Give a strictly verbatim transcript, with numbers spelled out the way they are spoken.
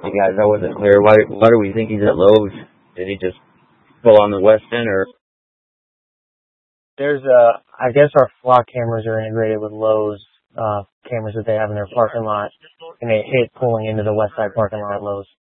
Hey guys, I wasn't clear. Why why do we think he's at Lowe's? Did he just pull on the Weston or? There's uh, I guess our flock cameras are integrated with Lowe's uh cameras that they have in their parking lot, and they hit pulling into the West Side parking lot at Lowe's.